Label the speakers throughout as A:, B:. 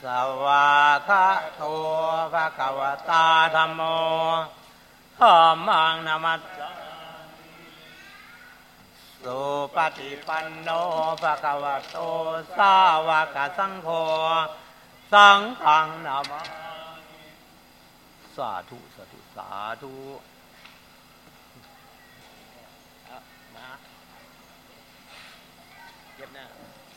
A: สวากขาโตภะคะวตาธัมโมธัมมังนามัสสามิสุปฏิปันโนภะคะวะโตสาวกสังโฆสังฆังนามามิสาธุสาธุสาธุมาเย็บหน้า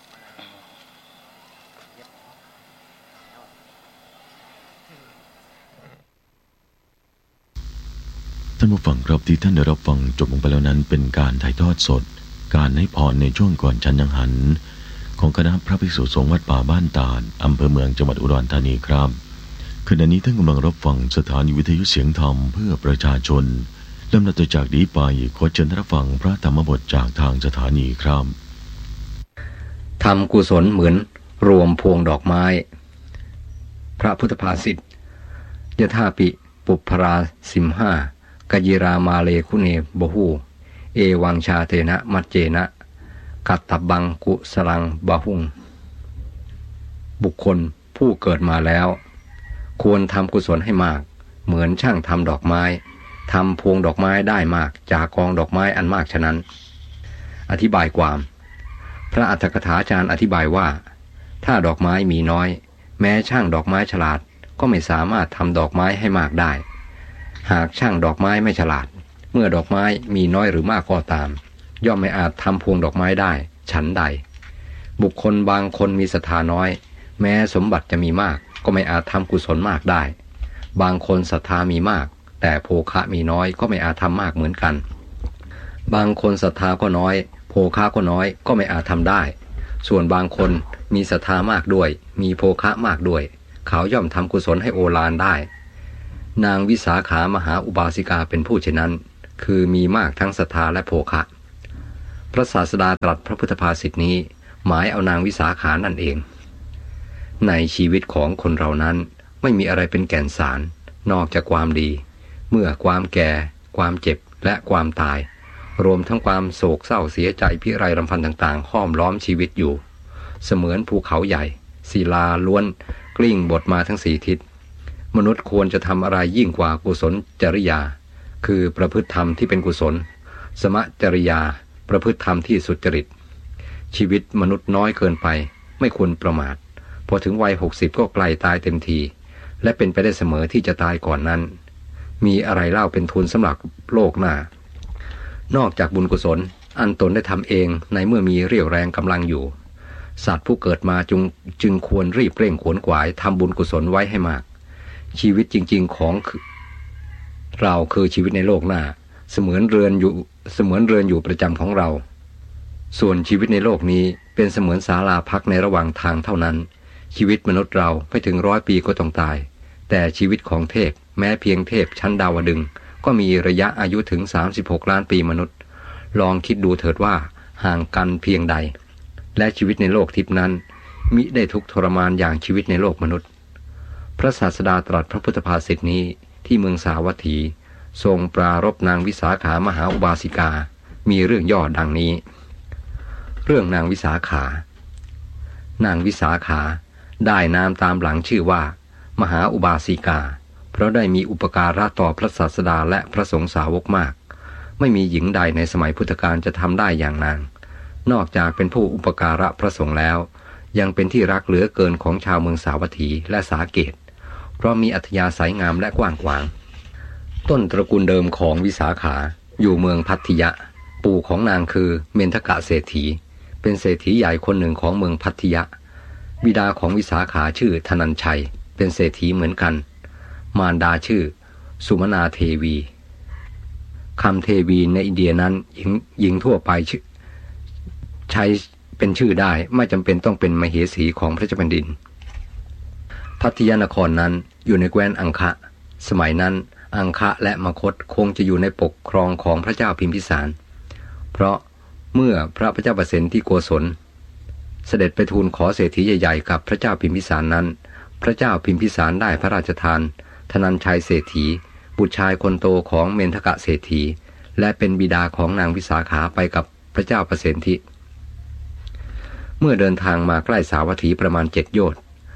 B: ท่านผู้ฟังครับที่ท่านได้รับฟังจบลงไปแล้วนั้นเป็นการถ่ายทอดสดการให้พรในช่วงก่อนฉันยังหันของคณะพระภิกษุสงฆ์วัดป่าบ้านตาดอำเภอเมืองจังหวัดอุดรธานีครับขณะนี้ท่านกำลังรับฟังสถานีวิทยุเสียงธรรมเพื่อประชาชนลำดับต่อจากนี้ไปขอเชิญท่านรับฟังพระธรรมบทจากทางสถานีครับ
C: ทำกุศลเหมือนรวมพวงดอกไม้พระพุทธภาษิตยถาปิปุพพราสิมห้ากยิรามาเลคุเนบหูเอวังชาเตนะมัจเจนะกัตตบังกุสลังบะหุงบุคคลผู้เกิดมาแล้วควรทำกุศลให้มากเหมือนช่างทำดอกไม้ทำพวงดอกไม้ได้มากจากกองดอกไม้อันมากฉะนั้นอธิบายความพระอัฏฐกถาจารย์อธิบายว่าถ้าดอกไม้มีน้อยแม้ช่างดอกไม้ฉลาดก็ไม่สามารถทำดอกไม้ให้มากได้หากช่างดอกไม้ไม่ฉลาดเมื่อดอกไม้มีน้อยหรือมากก็ตามย่อมไม่อาจทำพวงดอกไม้ได้ฉันใดบุคคลบางคนมีศรัทธาน้อยแม้สมบัติจะมีมากก็ไม่อาจทำกุศลมากได้บางคนศรัทธามีมากแต่โภคะมีน้อยก็ไม่อาจทำมากเหมือนกันบางคนศรัทธาก็น้อยโภคะก็น้อยก็ไม่อาจทำได้ส่วนบางคนมีศรัทธามากด้วยมีโภคะมากด้วยเขาย่อมทำกุศลให้โอฬารได้นางวิสาขามหาอุบาสิกาเป็นผู้เช่นนั้นคือมีมากทั้งศรัทธาและโภคะพระศาสดาตรัสพระพุทธภาษิตนี้หมายเอานางวิสาขานั่นเองในชีวิตของคนเรานั้นไม่มีอะไรเป็นแก่นสารนอกจากความดีเมื่อความแก่ความเจ็บและความตายรวมทั้งความโศกเศร้าเสียใจพิไรรำพันต่างๆห้อมล้อมชีวิตอยู่เสมือนภูเขาใหญ่ศิลาล้วนกลิ้งบดมาทั้งสี่ทิศมนุษย์ควรจะทำอะไรยิ่งกว่ากุศลจริยาคือประพฤติธรรมที่เป็นกุศลสมจริยาประพฤติธรรมที่สุจริตชีวิตมนุษย์น้อยเกินไปไม่ควรประมาทพอถึงวัย60ก็ใกล้ตายเต็มทีและเป็นไปได้เสมอที่จะตายก่อนนั้นมีอะไรเล่าเป็นทุนสำหรับโลกหน้านอกจากบุญกุศลอันตนได้ทำเองในเมื่อมีเรี่ยวแรงกำลังอยู่สัตว์ผู้เกิดมาจึงควรรีบเร่งขวนขวายทำบุญกุศลไว้ให้มากชีวิตจริงๆของเราคือชีวิตในโลกหน้าเสมือนเรือนอยู่ประจำของเราส่วนชีวิตในโลกนี้เป็นเสมือนศาลาพักในระหว่างทางเท่านั้นชีวิตมนุษย์เราไม่ถึง100 ปีก็ต้องตายแต่ชีวิตของเทพแม้เพียงเทพชั้นดาวดึงส์ก็มีระยะอายุถึง36 ล้านปีมนุษย์ลองคิดดูเถิดว่าห่างกันเพียงใดและชีวิตในโลกทิพย์นั้นมิได้ทุกข์ทรมานอย่างชีวิตในโลกมนุษย์พระศาสดาตรัสพระพุทธภาษิตนี้ที่เมืองสาวัตถีทรงปรารภนางวิสาขามหาอุบาสิกามีเรื่องย่อดังนี้เรื่องนางวิสาขานางวิสาขาได้นามตามหลังชื่อว่ามหาอุบาสิกาเพราะได้มีอุปการะต่อพระศาสดาและพระสงฆ์สาวกมากไม่มีหญิงใดในสมัยพุทธกาลจะทำได้อย่างนางนอกจากเป็นผู้อุปการะพระสงฆ์แล้วยังเป็นที่รักเหลือเกินของชาวเมืองสาวัตถีและสาเกตเพราะมีอัธยาศัยงามและกว้างขวางต้นตระกูลเดิมของวิสาขาอยู่เมืองพัทยะปู่ของนางคือเมนทกะเศรษฐีเป็นเศรษฐีใหญ่คนหนึ่งของเมืองพัทยะบิดาของวิสาขาชื่อธนัญชัยเป็นเศรษฐีเหมือนกันมารดาชื่อสุมนาเทวีคำเทวีในอินเดียนั้นหญิงทั่วไปใช้เป็นชื่อได้ไม่จำเป็นต้องเป็นมเหสีของพระเจ้าแผ่นดินพัทยานครนั้นอยู่ในแคว้นอังคะสมัยนั้นอังคะและมคธคงจะอยู่ในปกครองของพระเจ้าพิมพิสารเพราะเมื่อพระเจ้าประสิทธิโกศลเสด็จไปทูลขอเศรษฐีใหญ่ๆกับพระเจ้าพิมพิสารนั้นพระเจ้าพิมพิสารได้พระราชทานธนัญชัยเศรษฐีบุตรชายคนโตของเมนทกะเศรษฐีและเป็นบิดาของนางวิสาขาไปกับพระเจ้าประสิทธิเมื่อเดินทางมาใกล้สาวัตถีประมาณ7 โยชน์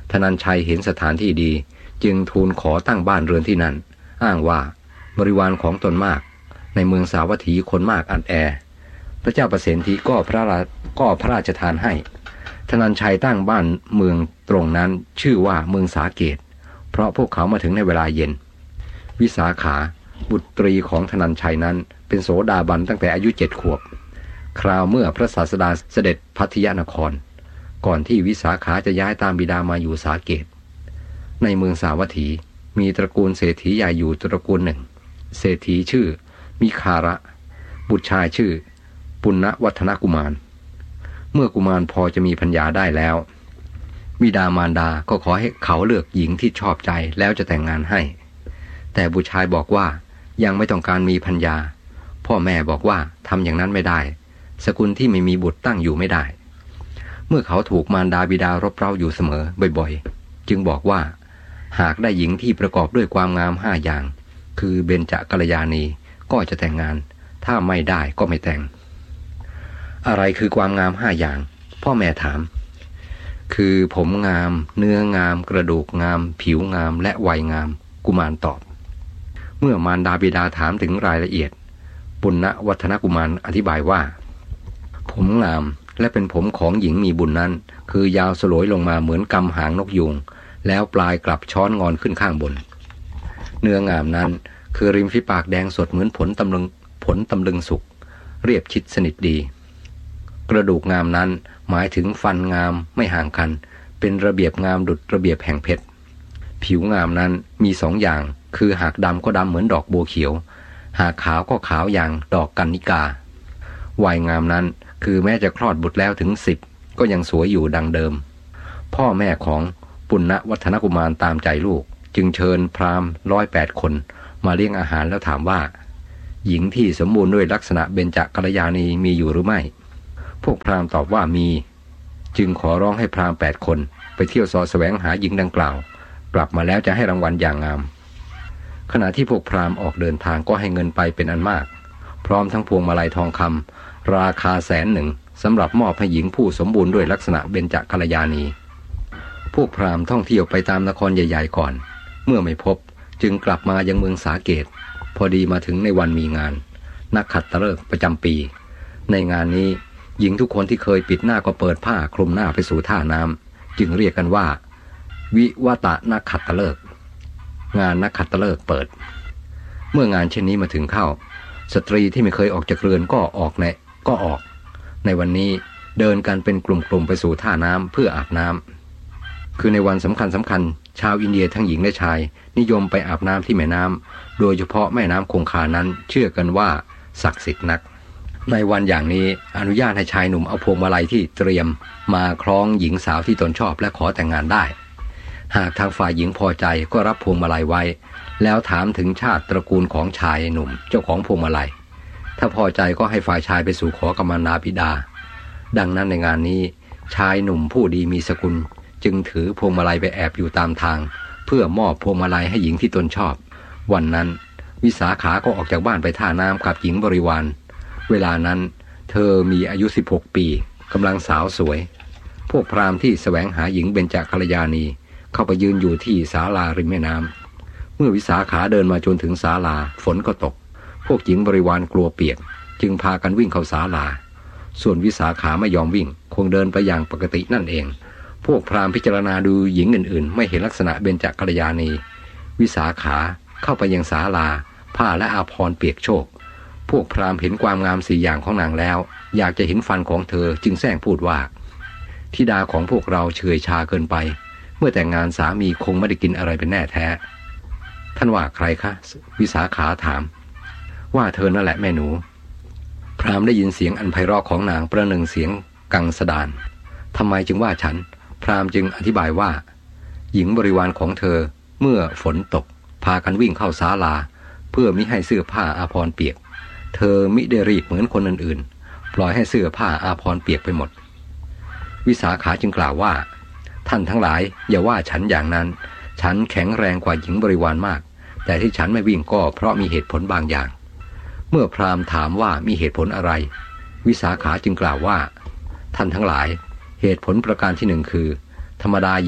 C: ธนัญชัยเห็นสถานที่ดีจึงทูลขอตั้งบ้านเรือนที่นั่นอ้างว่าบริวารของตนมากในเมืองสาวัตถีคนมากอัดแอพระเจ้าประสิทธิก็พระราชทานให้ธนัญชัยตั้งบ้านเมืองตรงนั้นชื่อว่าเมืองสาเกตเพราะพวกเขามาถึงในเวลาเย็นวิสาขาบุตรีของธนัญชัยนั้นเป็นโสดาบันตั้งแต่อายุ7 ขวบคราวเมื่อพระศาสดาเสด็จพัทยนครก่อนที่วิสาขาจะย้ายตามบิดามาอยู่สาเกตในเมืองสาวัตถีมีตระกูลเศรษฐีใหญ่อยู่ตระกูลหนึ่งเศรษฐีชื่อมิคาระบุตรชายชื่อปุณณวัฒนกุมารเมื่อกุมารพอจะมีภรรยาได้แล้วบิดามารดาก็ขอให้เขาเลือกหญิงที่ชอบใจแล้วจะแต่งงานให้แต่บุตรชายบอกว่ายังไม่ต้องการมีภรรยาพ่อแม่บอกว่าทำอย่างนั้นไม่ได้สกุลที่ไม่มีบุตรตั้งอยู่ไม่ได้เมื่อเขาถูกมารดาบิดารบเร้าอยู่เสมอบ่อยๆจึงบอกว่าหากได้หญิงที่ประกอบด้วยความงาม5 อย่างคือเบญจกัลยาณีก็จะแต่งงานถ้าไม่ได้ก็ไม่แต่งอะไรคือความงาม5 อย่างพ่อแม่ถามคือผมงามเนื้องามกระดูกงามผิวงามและวัยงามกุมารตอบเมื่อมารดาบิดาถามถึงรายละเอียดปุณณวัฒนกุมารอธิบายว่าผมงามและเป็นผมของหญิงมีบุญนั้นคือยาวสลวยลงมาเหมือนกำหางนกยูงแล้วปลายกลับช้อนงอนขึ้นข้างบนเนื้องามนั้นคือริมฝีปากแดงสดเหมือนผลตำลึงสุกเรียบชิดสนิทดีกระดูกงามนั้นหมายถึงฟันงามไม่ห่างกันเป็นระเบียบงามดุจระเบียบแห่งเพชรผิวงามนั้นมี2 อย่างคือหากดำก็ดำเหมือนดอกบัวเขียวหากขาวก็ขาวอย่างดอกกันนิกาวัยงามนั้นคือแม้จะคลอดบุตรแล้วถึง10ก็ยังสวยอยู่ดังเดิมพ่อแม่ของปุณณวัฒนกุมารตามใจลูกจึงเชิญพราหมณ์108 คนมาเลี้ยงอาหารแล้วถามว่าหญิงที่สมบูรณ์ด้วยลักษณะเบญจกัลยาณีมีอยู่หรือไม่พวกพราหมณ์ตอบว่ามีจึงขอร้องให้พราหมณ์8 คนไปเที่ยวเสาะแสวงหาหญิงดังกล่าวกลับมาแล้วจะให้รางวัลอย่างงามขณะที่พวกพราหมณ์ออกเดินทางก็ให้เงินไปเป็นอันมากพร้อมทั้งพวงมาลัยทองคำราคา100,000สำหรับมอบให้หญิงผู้สมบูรณ์ด้วยลักษณะเบญจกัลยาณีพวกพราหมณ์ท่องเที่ยวไปตามนครใหญ่ๆก่อนเมื่อไม่พบจึงกลับมายังเมืองสาเกตพอดีมาถึงในวันมีงานนักขัตฤกษ์ประจำปีในงานนี้หญิงทุกคนที่เคยปิดหน้าก็เปิดผ้าคลุมหน้าไปสู่ท่าน้ำจึงเรียกกันว่าวิวัตนักขัตฤกษ์งานนักขัตฤกษ์เปิดเมื่องานเช่นนี้มาถึงเข้าสตรีที่ไม่เคยออกจากเรือนก็ออกในวันนี้เดินกันเป็นกลุ่มๆไปสู่ท่าน้ำเพื่ออาบน้ำคือในวันสำคัญชาวอินเดียทั้งหญิงและชายนิยมไปอาบน้ำที่แม่น้ำโดยเฉพาะแม่น้ำคงคานั้นเชื่อกันว่าศักดิ์สิทธิ์นักในวันอย่างนี้อนุญาตให้ชายหนุ่มเอาพวงมาลัยที่เตรียมมาคล้องหญิงสาวที่ตนชอบและขอแต่งงานได้หากทางฝ่ายหญิงพอใจก็รับพวงมาลัยไว้แล้วถามถึงชาติตระกูลของชายหนุ่มเจ้าของพวงมาลัยถ้าพอใจก็ให้ฝ่ายชายไปสู่ขอกมารบิดาดังนั้นในงานนี้ชายหนุ่มผู้ดีมีสกุลจึงถือพวงมาลัยไปแอบอยู่ตามทางเพื่อมอบพวงมาลัยให้หญิงที่ตนชอบวันนั้นวิสาขาก็ออกจากบ้านไปท่าน้ำกับหญิงบริวารเวลานั้นเธอมีอายุ16 ปีกำลังสาวสวยพวกพราหมณ์ที่แสวงหาหญิงเบญจกัลยาณีเข้าไปยืนอยู่ที่ศาลาริมแม่น้ำเมื่อวิสาขาเดินมาจนถึงศาลาฝนก็ตกพวกหญิงบริวารกลัวเปียกจึงพากันวิ่งเข้าศาลาส่วนวิสาขาไม่ยอมวิ่งคงเดินไปอย่างปกตินั่นเองพวกพราหมณ์พิจารณาดูหญิงอื่นๆไม่เห็นลักษณะเบญจกัลยาณีวิสาขาเข้าไปยังศาลาผ้าและอาภรณ์เปียกโชกพวกพราหมณ์เห็นความงาม4 อย่างของนางแล้วอยากจะเห็นฟันของเธอจึงแซงพูดว่าธิดาของพวกเราเฉยชาเกินไปเมื่อแต่งงานสามีคงไม่ได้กินอะไรเป็นแน่แท้ท่านว่าใครคะวิสาขาถามว่าเธอนั่นแหละแม่หนูพราหมณ์ได้ยินเสียงอันไพเราะของนางประหนึ่งเสียงกังสดานทำไมจึงว่าฉันพราหมณ์จึงอธิบายว่าหญิงบริวารของเธอเมื่อฝนตกพากันวิ่งเข้าศาลาเพื่อมิให้เสื้อผ้าอาภรณ์เปียกเธอมิได้รีบเหมือนคนอื่นๆปล่อยให้เสื้อผ้าอาภรณ์เปียกไปหมดวิสาขาจึงกล่าวว่าท่านทั้งหลายอย่าว่าฉันอย่างนั้นฉันแข็งแรงกว่าหญิงบริวารมากแต่ที่ฉันไม่วิ่งก็เพราะมีเหตุผลบางอย่างเมื่อพราหมณ์ถามว่ามีเหตุผลอะไรวิสาขาจึงกล่าวว่าท่านทั้งหลายเหตุผลประการที่1คือธรรมดาหญิง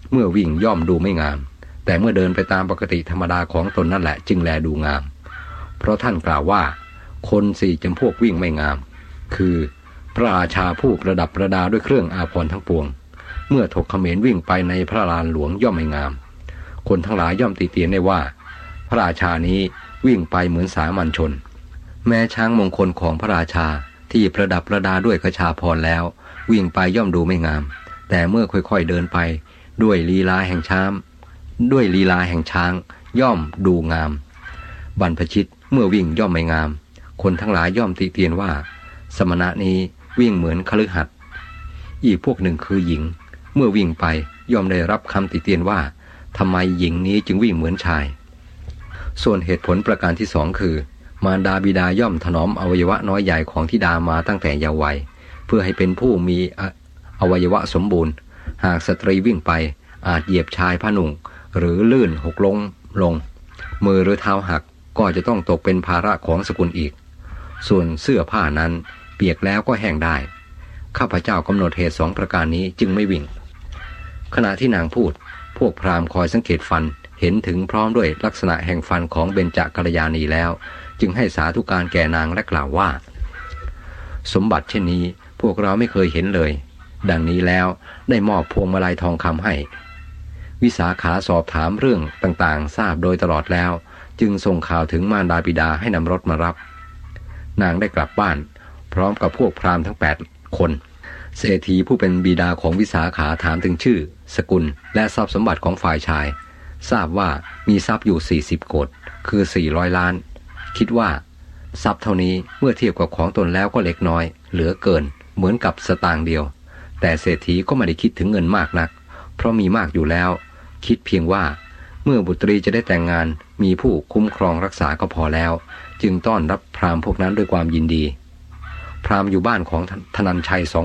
C: เมื่อวิ่งย่อมดูไม่งามแต่เมื่อเดินไปตามปกติธรรมดาของตนนั่นแหละจึงแลดูงามเพราะท่านกล่าวว่าคน4จำพวกวิ่งไม่งามคือพระราชาผู้ประดับประดาด้วยเครื่องอาภรณ์ทั้งปวงเมื่อถกเขมรวิ่งไปในพระลานหลวงย่อมไม่งามคนทั้งหลายย่อมติเตียนได้ว่าพระราชานี้วิ่งไปเหมือนสามัญชนแม้ช้างมงคลของพระราชาที่ประดับประดาด้วยกชาภรณ์แล้ววิ่งไปย่อมดูไม่งามแต่เมื่อค่อยๆเดินไปด้วยลีลาแห่งช้างย่อมดูงามบรรพชิตเมื่อวิ่งย่อมไม่งามคนทั้งหลายย่อมติเตียนว่าสมณะนี้วิ่งเหมือนคฤหัสถ์อีกพวกหนึ่งคือหญิงเมื่อวิ่งไปย่อมได้รับคำติเตียนว่าทำไมหญิงนี้จึงวิ่งเหมือนชายส่วนเหตุผลประการที่สองคือมารดาบิดาย่อมถนอมอวัยวะน้อยใหญ่ของธิดามาตั้งแต่เยาว์วัยเพื่อให้เป็นผู้มีอวัยวะสมบูรณ์หากสตรีวิ่งไปอาจเหยียบชายผ้านุ่งหรือลื่นหกล้มลงมือหรือเท้าหักก็จะต้องตกเป็นภาระของสกุลอีกส่วนเสื้อผ้านั้นเปียกแล้วก็แห้งได้ข้าพเจ้ากำหนดเหตุ2ประการนี้จึงไม่วิ่งขณะที่นางพูดพวกพราหมณ์คอยสังเกตฟันเห็นถึงพร้อมด้วยลักษณะแห่งฟันของเบญจกัลยาณีแล้วจึงให้สาธุการแก่นางและกล่าวว่าสมบัติเช่นนี้พวกเราไม่เคยเห็นเลยดังนี้แล้วได้มอบพวงมาลัยทองคำให้วิสาขาสอบถามเรื่องต่างๆทราบโดยตลอดแล้วจึงส่งข่าวถึงมารดาบิดาให้นำรถมารับนางได้กลับบ้านพร้อมกับพวกพราหมณ์ทั้ง8คนเศรษฐีผู้เป็นบิดาของวิสาขาถามถึงชื่อสกุลและทรัพย์สมบัติของฝ่ายชายทราบว่ามีทรัพย์อยู่40โกฏคือ400 ล้านคิดว่าทรัพย์เท่านี้เมื่อเทียบกับของตนแล้วก็เล็กน้อยเหลือเกินเหมือนกับสตางค์เดียวแต่เศรษฐีก็ไม่ได้คิดถึงเงินมากนักเพราะมีมากอยู่แล้วคิดเพียงว่าเมื่อบุตรีจะได้แต่งงานมีผู้คุ้มครองรักษาก็พอแล้วจึงต้อนรับพราหมณ์พวกนั้นด้วยความยินดีพราหมณ์อยู่บ้านของธนัญชัย2